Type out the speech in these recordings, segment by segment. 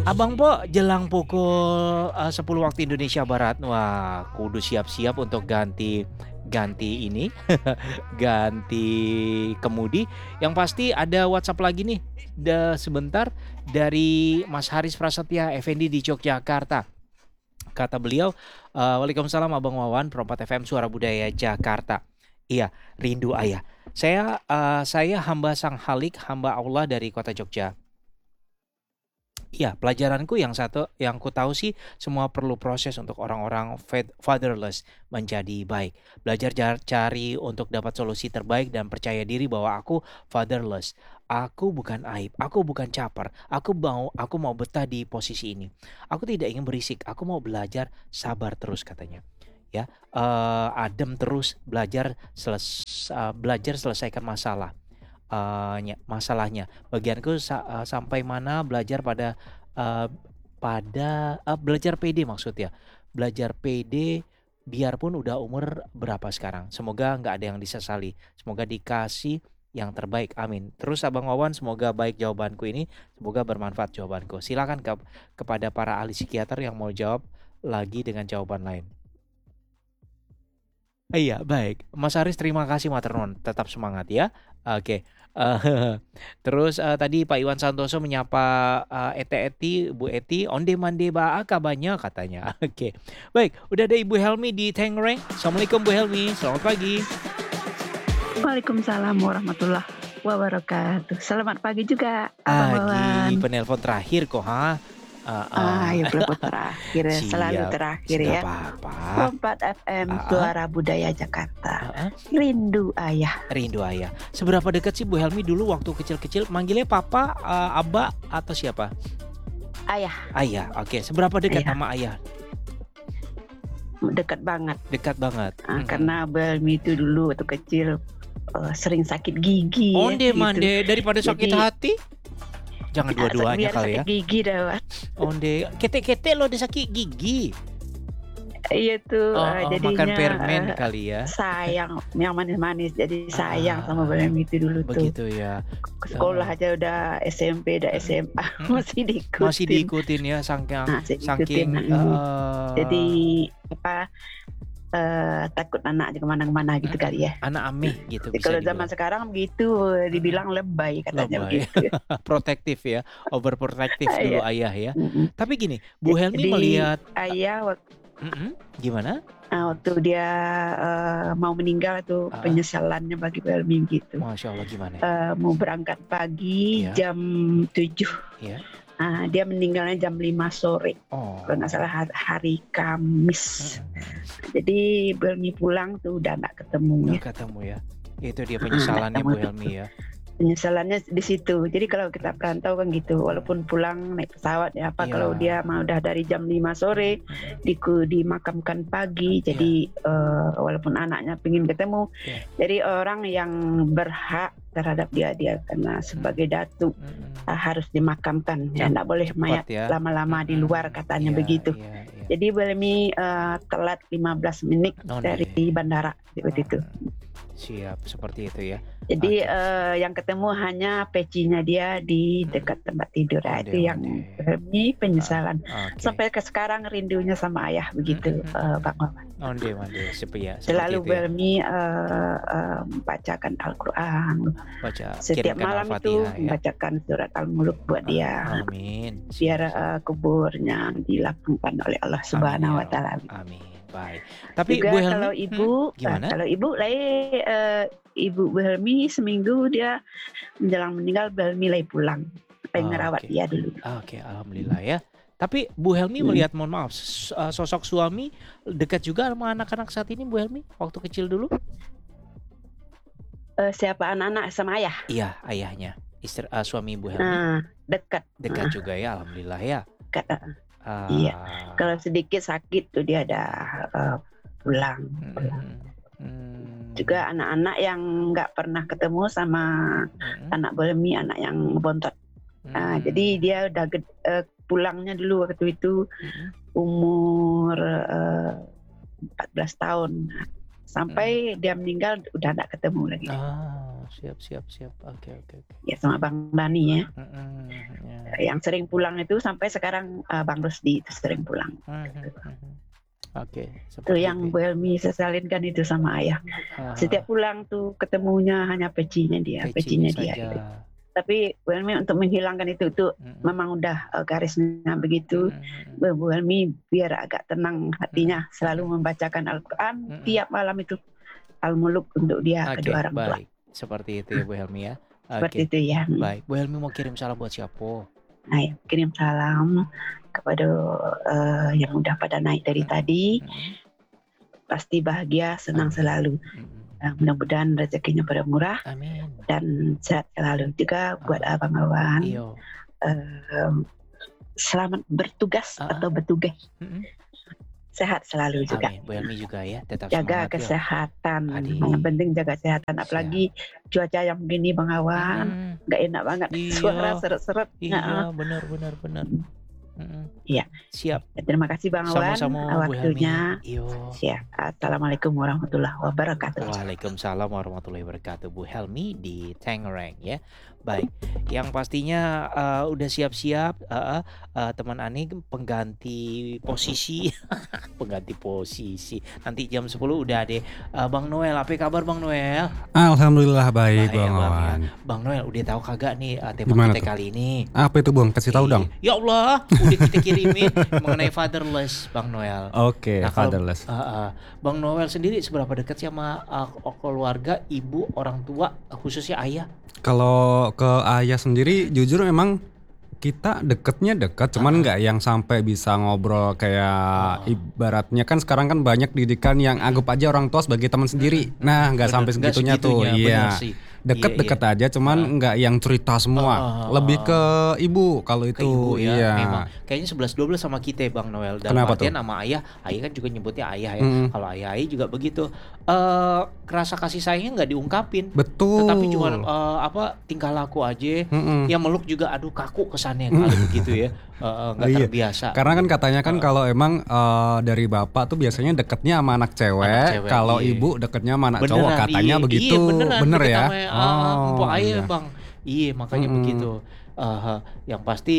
Abang Po, jelang pukul 10 waktu Indonesia Barat. Wah, kudu siap-siap untuk ganti ganti ini, ganti kemudi. Yang pasti ada WhatsApp lagi nih. Sebentar dari Mas Haris Prasetya Effendi di Yogyakarta. Kata beliau, Waalaikumsalam Abang Wawan, Perempat FM Suara Budaya Jakarta. Iya, rindu ayah. Saya hamba Sang Halik, hamba Allah dari kota Jogja. Iya, pelajaranku yang satu yang ku tahu sih semua perlu proses untuk orang-orang fatherless menjadi baik. Belajar cari untuk dapat solusi terbaik dan percaya diri bahwa aku fatherless. Aku bukan aib, aku bukan caper. Aku mau betah di posisi ini. Aku tidak ingin berisik, aku mau belajar sabar terus katanya. Ya, adem terus belajar selesaikan masalahnya. Bagianku sampai mana belajar eee, belajar pede maksudnya. Belajar pede biarpun udah umur berapa sekarang. Semoga nggak ada yang disesali. Semoga dikasih yang terbaik, amin. Terus Abang Wawan semoga baik jawabanku ini, semoga bermanfaat jawabanku. Silakan kepada para ahli psikiater yang mau jawab lagi dengan jawaban lain. Iya, baik. Mas Haris terima kasih matur nuwun, tetap semangat ya. Oke, terus, tadi Pak Iwan Santoso menyapa, Eti, Bu Eti, "Onde mande ba banyak," katanya. Oke, baik, udah ada Ibu Helmi di Tangerang. Assalamualaikum Bu Helmi, selamat pagi. Waalaikumsalam warahmatullahi wabarakatuh. Selamat pagi juga, Abang Pagi, Wawan. penelpon terakhir kok, ha? Heeh. Ya telepon terakhir, selalu Siap, terakhir nggak ya. apa-apa. Kompat FM, Heeh, Suara Budaya Jakarta. heeh, Rindu ayah. rindu ayah. Seberapa dekat sih Bu Helmi dulu waktu kecil-kecil manggilnya papa, abah, atau siapa? Ayah, Ayah, oke. Seberapa dekat ayah, sama ayah? dekat banget. Dekat banget. Mhm. Karena Belmi itu dulu waktu kecil sering sakit gigi ya Onde gitu. mande daripada sakit Jadi hati, jangan dua-duanya biar kali sakit ya. gigi dah. Onde ketek-ketek lo udah sakit gigi. Iya tuh, Oh, oh, makan jadinya permen kali ya. sayang yang manis-manis, jadi sayang sama Ah, Belmi itu dulu tuh. begitu ya. Ke sekolah Heeh. aja udah SMP, udah Mhm, SMA mhm. masih Masih diikutin. diikutin ya Masih diikutin, saking Jadi apa, takut anaknya kemana-mana gitu mhm, kali ya. anak ameh gitu Jadi bisa kalau zaman dibilang. sekarang begitu, Mhm, dibilang lebay katanya lebay. begitu. Protektif ya, overprotective dulu Iya, ayah ya. mhm. Tapi gini, Bu Helmi Jadi melihat ayah mhm, gimana? waktu dia, mau meninggal tuh Heeh, penyesalannya bagi Belmi gitu. Masya Allah gimana? Mau berangkat pagi Iya, jam 7, iya. dia meninggalnya jam 5 sore, kalau nggak salah Oh, hari Kamis. mhm, mhm. Jadi Belmi pulang tuh udah nggak ketemu ya, Nggak ketemu ya? Itu dia nggak penyesalannya ketemu Bu tuh. Helmi ya? Penyesalannya di situ. Jadi kalau kita Mhm, perantau kan gitu, mhm. walaupun pulang naik pesawat ya apa, Iya, kalau dia mau udah dari jam 5 sore mhm, dimakamkan pagi, iya, jadi walaupun anaknya pengen ketemu, iya, jadi orang yang berhak terhadap dia karena mhm, sebagai datu mhm. harus dimakamkan ya, nggak boleh Cepat mayat ya? lama-lama di luar Mhm, katanya iya, begitu. iya, iya. Jadi Belmi telat 15 menit dari Onde, bandara waktu itu. mhm, siap seperti itu ya? Jadi, Oke, yang ketemu hanya pecinya dia di mhm, dekat tempat tidur. onde Itu onde, yang Belmi heeh, penyesalan. oke, Sampai ke sekarang rindunya sama ayah mhm, begitu, mhm, mhm. Bang Maman. Onde ya seperti Selalu itu ya? Belmi, membacakan Al-Quran. Baca Setiap kirimkan malam itu Al-Fatihah ya? membacakan surat Al-Muluk buat dia, Amin, biar, siap siap. kuburnya dilapangkan oleh Allah Amin Subhanahu ya wa robbal Ta'ala. amin, baik. Tapi Bu Juga kalau Helmi ibu, gimana? Ibu Belmi seminggu dia menjelang meninggal Belmi lagi pulang, pengen ngerawat Oke. dia dulu. Oke, alhamdulillah ya. Tapi Bu Helmi Mhm. melihat mohon maaf, sosok suami dekat juga sama anak-anak saat ini Bu Helmi, waktu kecil dulu? Siapa anak-anak sama ayah? Iya, ayahnya, suami Bu Helmi Nah, dekat, dekat juga ya, alhamdulillah ya. dekat, iya. Ah, Kalau sedikit sakit tuh dia ada pulang. mhm, mhm. Juga anak-anak yang nggak pernah ketemu sama Mhm, anak Belmi, anak yang bontot. Jadi mmm, dia udah pulangnya dulu waktu itu mhm, umur 14 tahun. sampai dia meninggal udah nggak ketemu lagi. Siap siap siap. Oke oke oke. Ya sama Bang Dani ya. Ya. Yang sering pulang itu sampai sekarang Bang Rusdi itu sering pulang. Oke, Itu seperti yang itu. Bu Helmi sesalinkan itu sama ayah. Setiap pulang tuh ketemunya hanya pecinya dia Pecinya dia. saja. Gitu. Tapi Bu Helmi untuk menghilangkan itu memang udah garisnya begitu. Bu Helmi biar agak tenang hatinya selalu membacakan Al-Quran tiap malam itu Al-Muluk untuk dia Oke, kedua orang tua. baik. Seperti itu ya Bu Helmi ya. Seperti itu ya. Baik, Bu Helmi mau kirim salam buat siapa? Nah, kirim salam kepada yang udah pada naik dari tadi. Pasti bahagia, senang selalu. Mudah-mudahan rezekinya pada murah. Amin. Dan sehat selalu juga buat Abang Awan. Iyo. Selamat bertugas atau bertugas. Sehat selalu juga. Amin. Bu Helmi juga ya, tetap jaga semangat, kesehatan. Adik. Yang penting jaga kesehatan. Apalagi cuaca yang begini Bang Awan, nggak enak banget. Iya. Suara seret-seret. Iya, benar. Iya. Siap. Terima kasih Bang Awan Sama-sama Bu waktunya. Helmi. Iyo. Siap. Assalamualaikum warahmatullahi wabarakatuh. Waalaikumsalam warahmatullahi wabarakatuh. Bu Helmi di Tangerang ya. Baik, yang pastinya udah siap-siap teman Ani pengganti posisi pengganti posisi. Nanti jam 10 udah deh. Bang Noel, apa kabar Bang Noel? Alhamdulillah baik Bang Bang ya. Awan. Bang Noel udah tahu kagak nih tema Gimana kita tuh? kali ini? Apa itu Bang? Kasih tahu dong. Ya Allah, udah kita kirimin mengenai fatherless Bang Noel. Oke, Nah, kalau- fatherless. Bang Noel sendiri seberapa dekat sih sama keluarga, ibu, orang tua, khususnya ayah? Kalau ke ayah sendiri jujur memang kita dekat, cuman nggak yang sampai bisa ngobrol kayak ibaratnya kan sekarang kan banyak didikan yang anggap aja orang tua sebagai teman sendiri. Nah, nggak sampai Nggak segitunya tuh. bener Iya. sih. Deket-deket aja, cuman nggak yang cerita semua. Lebih ke ibu kalau Ke itu. ibu ya, Iya. memang kayaknya 11-12 sama kita Bang Noel. Dalam Kenapa artian tuh? nama ayah kan juga nyebutnya ayah ya. Kalau ayah juga begitu. Rasa kasih sayangnya nggak diungkapin. Betul. Tetapi cuma tingkah laku aja. Yang meluk juga aduh kaku kesannya kalau begitu ya. Nggak Iya. terbiasa. Karena kan katanya kan kalau emang dari bapak tuh biasanya deketnya sama anak cewek, kalau iya. ibu deketnya sama anak Beneran, cowok katanya iya, begitu. iya, beneran, Bener deket ya? sama, empok ayah iya. Bang. Iya makanya begitu. Yang pasti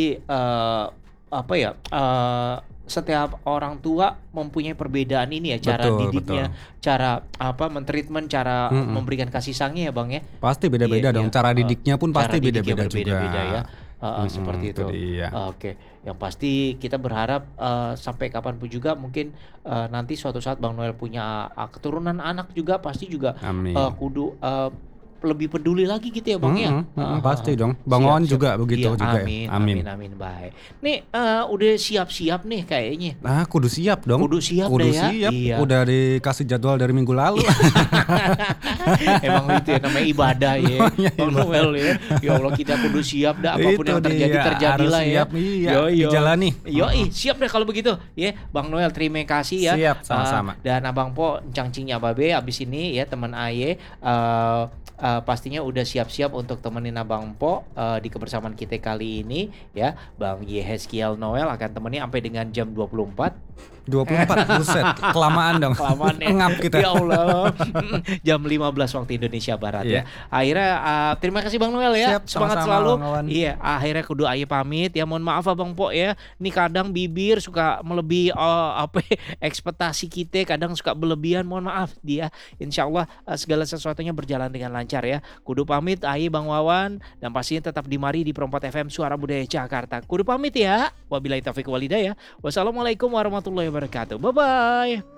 setiap orang tua mempunyai perbedaan ini ya, cara Betul, didiknya, cara mentreatment, cara memberikan kasih sayangnya ya Bang ya. Pasti beda-beda Iya, dong. iya. Cara didiknya pun Cara pasti didiknya beda-beda juga. berbeda-beda ya. Seperti itu. dia. Oke, yang pasti kita berharap sampai kapanpun juga mungkin nanti suatu saat Bang Noel punya keturunan anak juga pasti juga Amin. kudu lebih peduli lagi gitu ya Bang ya. Pasti dong. Bang Siap, Wan siap. juga begitu Iya, juga amin, ya. amin, baik. Nih udah siap-siap nih kayaknya. Nah, kudu siap dong. Kudu siap Kudu deh ya. siap. Iya. Udah dikasih jadwal dari minggu lalu. Emang itu ya namanya ibadah ya. Bang Noel ya. Ya Allah kita kudu siap dah apapun Itu yang terjadi dia, terjadilah harus ya. siap, iya, dijalani. Yoi, siap deh kalau begitu. Ya, Bang Noel terima kasih ya. Siap, sama-sama. Dan Abang Po cangcingnya Babe abis ini ya teman Aye pastinya udah siap-siap untuk temenin Abang Po di kebersamaan kita kali ini ya. Bang Yehezkiel Noel akan temani sampai dengan jam 24. 24, buset, kelamaan dong. Kelamaan ya. Ngap kita. Ya Allah. Jam 15 waktu Indonesia Barat ya. Akhirnya terima kasih Bang Noel ya. Siap, Semangat sama-sama, selalu. Bang Awan. Iya, akhirnya kudu Aye pamit ya. Mohon maaf Abang Po ya. Nih kadang bibir suka melebihi ekspektasi kita, kadang suka berlebihan. Mohon maaf dia. Insyaallah segala sesuatunya berjalan dengan lancar ya. Kudu pamit Aye Bang Wawan dan pastinya tetap di mari di Perempat FM Suara Budaya Jakarta. Kudu pamit ya. Wabillahi taufiq wal hidayah. Wassalamualaikum warahmatullahi wabarakatuh. Bye bye.